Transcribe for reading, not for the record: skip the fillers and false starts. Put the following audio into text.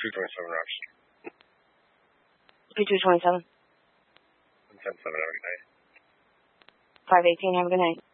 227 Rochester. 3227. 177, have a good night. 518, have a good night.